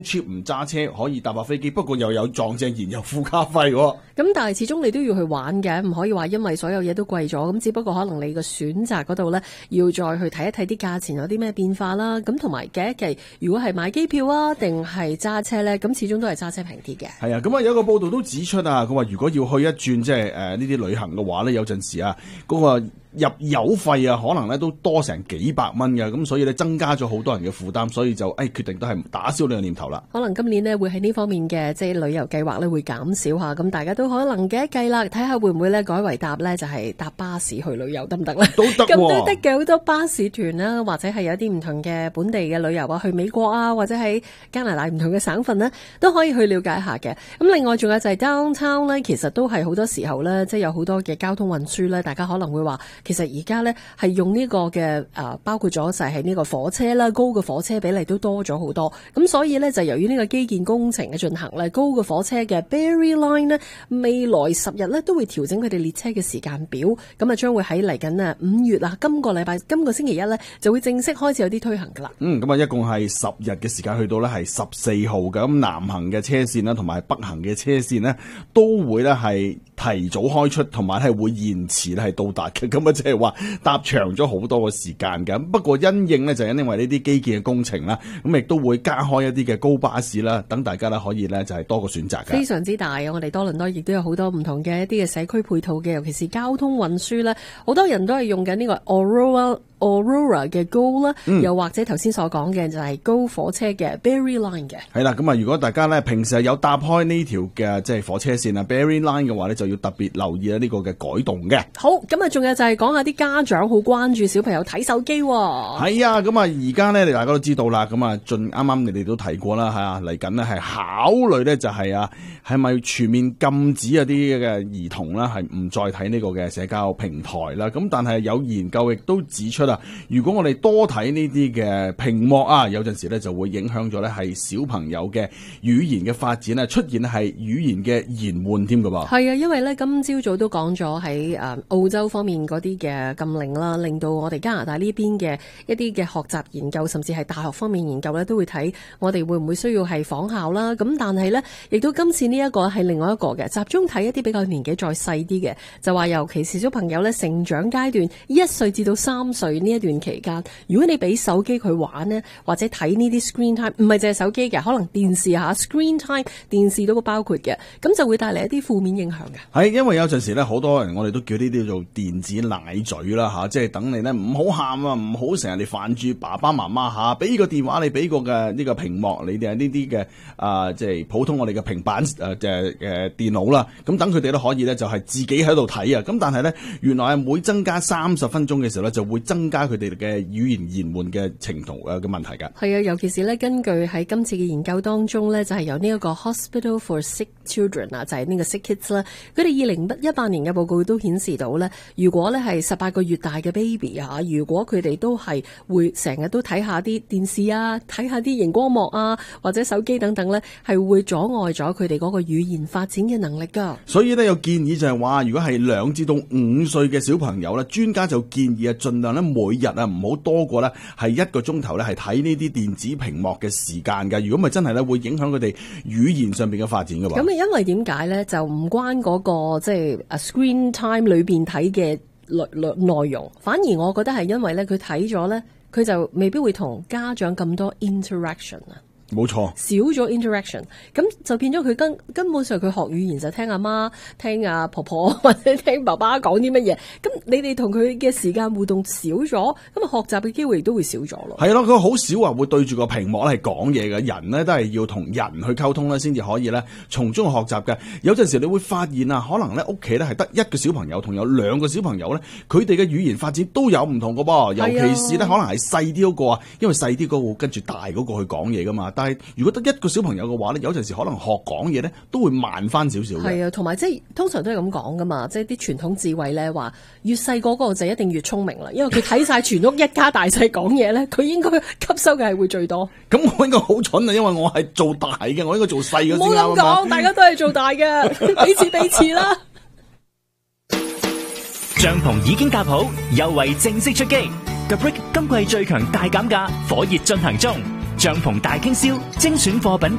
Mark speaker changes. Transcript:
Speaker 1: cheap 唔揸車可以搭下飛機，不過又有撞正燃油附加費喎。
Speaker 2: 咁但係始終你都要去玩嘅，唔可以話因為所有嘢都貴咗，咁只不過可能你個選擇嗰度呢，要再去睇一睇啲價錢有啲咩變化啦。咁同埋計一計，如果係買機票啊，定係揸車呢，咁始終都係揸車平啲嘅。
Speaker 1: 係啊，咁啊有個報道都指出啊，佢話如果要去一轉即係呢啲旅行嘅話呢，有陣時啊嗰個入油費啊，可能咧都多成幾百蚊嘅，咁所以咧增加咗好多人嘅負擔，所以就決定都係打消呢個念頭啦。
Speaker 2: 可能今年呢會喺呢方面嘅即係旅遊計劃咧會減少下，咁大家都可能計一計啦，睇下會唔會咧改為搭咧就係搭巴士去旅遊得唔得咧？
Speaker 1: 都得喎，
Speaker 2: 咁都得嘅，好多巴士團啦，或者係有啲唔同嘅本地嘅旅遊啊，去美國啊，或者喺加拿大唔同嘅省份呢，都可以去了解下嘅。咁另外仲有就係 downtown 咧，其實都係好多時候咧，即係有好多嘅交通運輸咧，大家可能會話，其實而家咧係用呢個嘅包括咗就係呢個火車啦，高嘅火車比例都多咗好多。咁所以咧就由於呢個基建工程嘅進行咧，高嘅火車嘅 Berry Line 呢，未來10日咧都會調整佢哋列車嘅時間表，咁啊將會喺嚟緊啊5月啊，今個星期一咧就會正式開始有啲推行噶啦。
Speaker 1: 咁啊一共係10日嘅時間，去到咧係14號嘅。咁南行嘅車線啦，同埋北行嘅車線呢，都會咧係提早開出，同埋係會延遲咧係到達嘅。咁啊即係話搭長咗好多個時間嘅。不過因應呢，就因為呢啲基建嘅工程啦，咁亦都會加開一啲嘅高巴士啦，等大家咧可以咧就係多個選擇嘅。
Speaker 2: 非常之大啊！我哋多倫多亦都有好多唔同嘅一啲嘅社區配套嘅，尤其是交通運輸咧，好多人都係用緊呢個 Aurora 嘅 GO 啦，又或者頭先所講嘅就係 GO 火車嘅 Berry Line 嘅。
Speaker 1: 係啦，咁啊，如果大家咧平時係有搭開呢條嘅即係火車線啊 Berry Line 嘅話咧，就要特別留意呢個嘅改動嘅。
Speaker 2: 好，咁啊，仲有就係講下啲家長好關注小朋友睇手機喎。係
Speaker 1: 啊，咁啊，而家咧，大家都知道啦，咁啊，啱啱你哋都提過啦，嚟緊呢係考慮咧就係係咪全面禁止一啲嘅兒童啦，係唔再睇呢個嘅社交平台啦？咁但係有研究亦都指出啊，如果我哋多睇呢啲嘅屏幕啊，有陣時咧就會影響咗咧係小朋友嘅語言嘅發展啊，出現係語言嘅延緩添噶噃。
Speaker 2: 係啊，因為咧今朝早都講咗喺澳洲方面嗰啲嘅禁令啦，令到我哋加拿大呢邊嘅一啲嘅學習研究，甚至係大學方面研究咧，都會睇我哋會唔會需要係仿效啦。咁但係咧，亦都今次呢一個係另外一個嘅，集中睇一啲比較年紀再細啲嘅，就話尤其是小朋友咧成長階段1歲至到3歲呢一段期間，如果你俾手機佢玩呢，或者睇呢啲 screen time， 唔係淨係手機嘅，可能電視下 screen time 電視都包括嘅，咁就會帶嚟一啲負面影響嘅。
Speaker 1: 係因為有陣時咧，好多人我哋都叫呢啲做電子奶嘴啦，即係等你咧唔好喊啊，唔好成日你煩住爸爸媽媽俾個電話你，俾個嘅呢個屏幕你哋係呢啲嘅即係普通我哋嘅平板電腦啦，咁等佢哋都可以咧就係自己喺度睇啊。咁但係咧原來係每增加30分鐘嘅時候咧，就會增加佢哋嘅語言延緩嘅程度嘅問題㗎。
Speaker 2: 係啊，尤其是咧根據喺今次嘅研究當中咧，就係由呢一個 Hospital for Sick Children 啊，就係呢個 Sick Kids 啦，佢哋2018年嘅報告都顯示到咧，如果咧係18個月大嘅 baby 如果佢哋都係會成日都睇下啲電視啊，睇下啲熒光幕啊，或者手機等等咧，係會阻礙咗佢哋嗰個語言發展嘅能力㗎。
Speaker 1: 所以咧有建議就係話，如果係2至到5歲嘅小朋友咧，專家就建議盡量咧每日唔好多過咧係1個鐘頭咧係睇呢啲電子屏幕嘅時間㗎。如果咪真係咧會影響佢哋語言上邊嘅發展㗎喎。
Speaker 2: 咁因為點解咧就唔關嗰個即係 screen time 裏邊睇嘅內容，反而我覺得係因為咧佢睇咗咧，佢就未必會同家長咁多 interaction 啊。
Speaker 1: 冇錯，
Speaker 2: 少咗 interaction， 咁就變咗佢根本上佢學語言就聽阿媽、聽阿婆婆或者聽爸爸講啲乜嘢，咁你哋同佢嘅時間互動少咗，咁啊學習嘅機會亦都會少咗咯。
Speaker 1: 係咯，佢好少話會對住個屏幕咧係講嘢嘅，人咧都係要同人去溝通咧先至可以咧從中學習嘅。有陣時你會發現啊，可能咧屋企咧係得1個小朋友同有2個小朋友咧，佢哋嘅語言發展都有唔同嘅噃，尤其是咧可能係細啲嗰個啊，因為細啲嗰個會跟住大嗰個去講嘢噶嘛。但係如果得1個小朋友嘅話咧，有陣時可能學講嘢咧都會慢翻少少嘅。係
Speaker 2: 啊，同埋即係通常都係咁講噶嘛，即係啲傳統智慧咧話，越細嗰個就一定越聰明啦，因為佢睇晒全屋一家大細講嘢咧，佢應該吸收嘅係會最多。
Speaker 1: 咁我應該好蠢啊，因為我係做大嘅，我應該做細嘅先啱。
Speaker 2: 唔好咁講，大家都係做大嘅，彼此啦。
Speaker 3: 帳篷已經搭好，優惠正式出擊。The Brick 今季最強大減價，火熱進行中。 帳篷大傾銷，精選貨品